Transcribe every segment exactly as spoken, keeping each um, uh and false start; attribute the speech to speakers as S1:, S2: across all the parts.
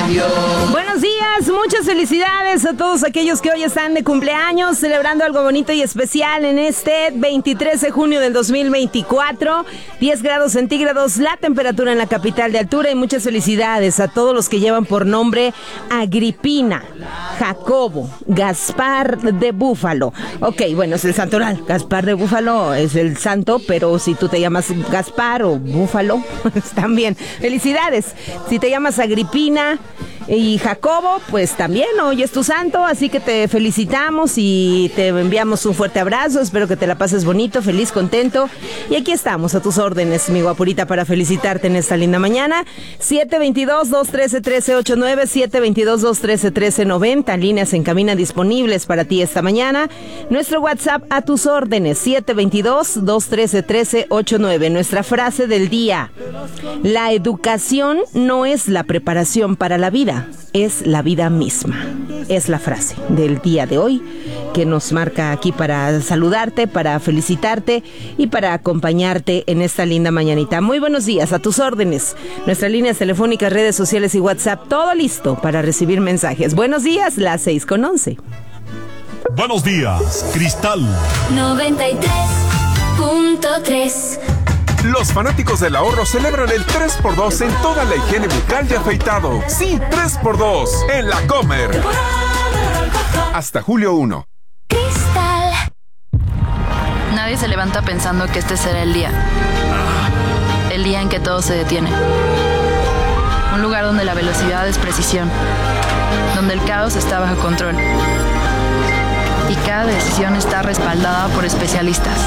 S1: Buenos días, muchas felicidades a todos aquellos que hoy están de cumpleaños, celebrando algo bonito y especial en este veintitrés de junio del dos mil veinticuatro, diez grados centígrados la temperatura en la capital de altura, y muchas felicidades a todos los que llevan por nombre Agripina, Jacobo, Gaspar de Búfalo. Ok, bueno, es el santoral, Gaspar de Búfalo es el santo, pero si tú te llamas Gaspar o Búfalo, también felicidades. Si te llamas Agripina y Jacobo, pues también hoy es tu santo, así que te felicitamos y te enviamos un fuerte abrazo. Espero que te la pases bonito, feliz, contento. Y aquí estamos a tus órdenes, mi guapurita, para felicitarte en esta linda mañana. siete veintidós, dos trece, trece ochenta y nueve, siete veintidós, dos trece, trece noventa, líneas en cabina disponibles para ti esta mañana. Nuestro WhatsApp a tus órdenes, siete veintidós, dos trece, trece ochenta y nueve. Nuestra frase del día: la educación no es la preparación para la vida, es la vida misma. Es la frase del día de hoy que nos marca aquí para saludarte, para felicitarte y para acompañarte en esta linda mañanita. Muy buenos días, a tus órdenes. Nuestras líneas telefónicas, redes sociales y WhatsApp, todo listo para recibir mensajes. Buenos días, las seis con once.
S2: Buenos días, Cristal
S3: noventa y tres punto tres.
S4: Los fanáticos del ahorro celebran el tres por dos en toda la higiene bucal y afeitado. Sí, tres por dos en La Comer. Hasta julio primero.
S3: Cristal.
S5: Nadie se levanta pensando que este será el día. El día en que todo se detiene. Un lugar donde la velocidad es precisión. Donde el caos está bajo control. Y cada decisión está respaldada por especialistas.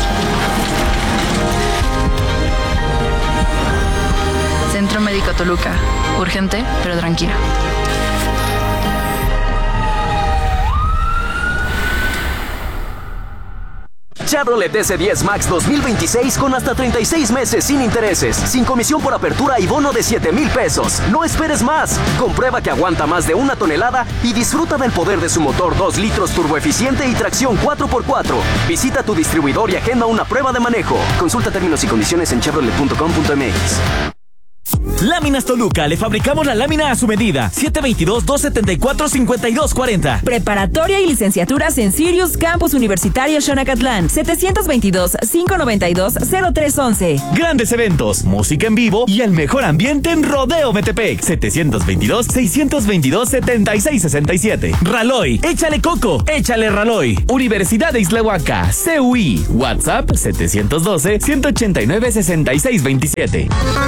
S5: Centro Médico Toluca. Urgente, pero tranquila.
S6: Chevrolet S diez Max dos mil veintiséis con hasta treinta y seis meses sin intereses, sin comisión por apertura y bono de siete mil pesos. No esperes más. Comprueba que aguanta más de una tonelada y disfruta del poder de su motor dos litros turboeficiente y tracción cuatro por cuatro. Visita tu distribuidor y agenda una prueba de manejo. Consulta términos y condiciones en chevrolet punto com punto m x.
S7: Láminas Toluca, le fabricamos la lámina a su medida. siete veintidós, dos setenta y cuatro, cincuenta y dos cuarenta.
S8: Preparatoria y licenciaturas en Sirius Campus Universitario Xonacatlán. setecientos veintidós, quinientos noventa y dos, cero tres once.
S7: Grandes eventos, música en vivo y el mejor ambiente en Rodeo Metepec. setecientos veintidós, seiscientos veintidós, setenta y seis sesenta y siete. Raloy, échale coco, échale Raloy. Universidad de Islahuaca, C U I. WhatsApp setecientos doce, ciento ochenta y nueve, sesenta y seis veintisiete.